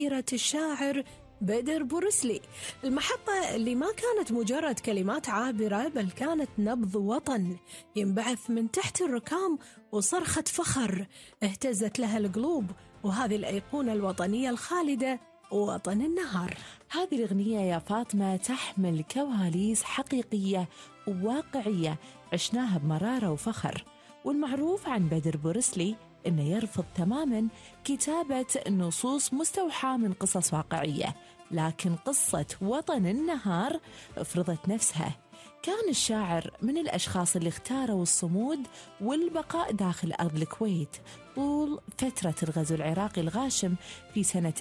الشاعر بدر بورسلي. المحطة اللي ما كانت مجرد كلمات عابرة بل كانت نبض وطن ينبعث من تحت الركام وصرخة فخر اهتزت لها القلوب، وهذه الأيقونة الوطنية الخالدة وطن النهار. هذه الأغنية يا فاطمة تحمل كواليس حقيقية وواقعية عشناها بمرارة وفخر. والمعروف عن بدر بورسلي إنه يرفض تماماً كتابة نصوص مستوحاة من قصص واقعية، لكن قصة وطن النهار فرضت نفسها. كان الشاعر من الأشخاص اللي اختاروا الصمود والبقاء داخل أرض الكويت طول فترة الغزو العراقي الغاشم في سنة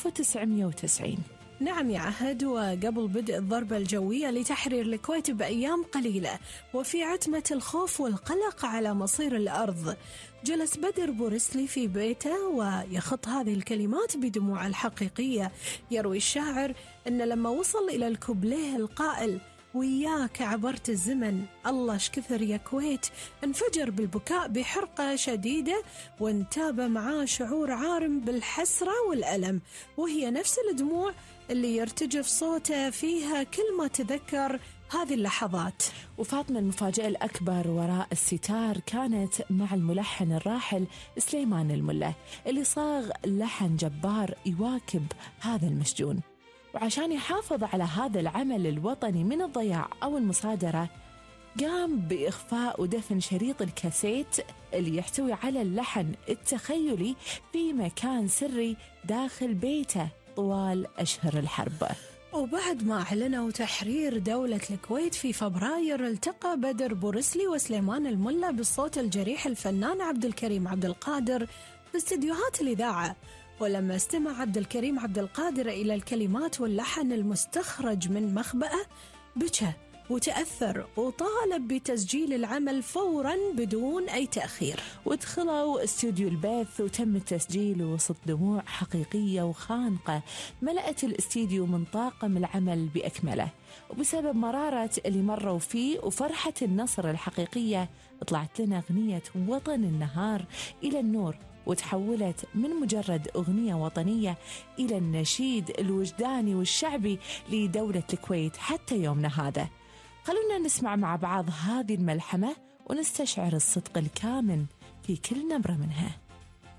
1990. نعم يا عهد، وقبل بدء الضربة الجوية لتحرير الكويت بأيام قليلة وفي عتمة الخوف والقلق على مصير الأرض، جلس بدر بورسلي في بيته ويخط هذه الكلمات بدموع الحقيقية. يروي الشاعر أن لما وصل إلى الكوبليه القائل وياك عبرت الزمن الله شكثر يا كويت، انفجر بالبكاء بحرقة شديدة وانتاب معاه شعور عارم بالحسرة والألم، وهي نفس الدموع اللي يرتجف صوته فيها كل ما تذكر هذه اللحظات. وفاطمة المفاجأة الأكبر وراء الستار كانت مع الملحن الراحل سليمان الملا، اللي صاغ لحن جبار يواكب هذا المسجون. وعشان يحافظ على هذا العمل الوطني من الضياع أو المصادرة، قام بإخفاء ودفن شريط الكاسيت اللي يحتوي على اللحن التخيلي في مكان سري داخل بيته طوال أشهر الحرب. وبعد ما أعلنوا تحرير دولة الكويت في فبراير، التقى بدر بورسلي وسليمان الملا بالصوت الجريح الفنان عبد الكريم عبد القادر في استديوهات الإذاعة. ولما استمع عبد الكريم عبد القادر إلى الكلمات واللحن المستخرج من مخبأه بكى وتأثر وطالب بتسجيل العمل فوراً بدون أي تأخير. ودخلوا استوديو البث وتم التسجيل وسط دموع حقيقية وخانقة ملأت الاستوديو من طاقم العمل بأكمله. وبسبب مرارة اللي مروا فيه وفرحة النصر الحقيقية، طلعت لنا أغنية وطن النهار إلى النور، وتحولت من مجرد أغنية وطنية إلى النشيد الوجداني والشعبي لدولة الكويت حتى يومنا هذا. خلونا نسمع مع بعض هذه الملحمة ونستشعر الصدق الكامن في كل نبرة منها.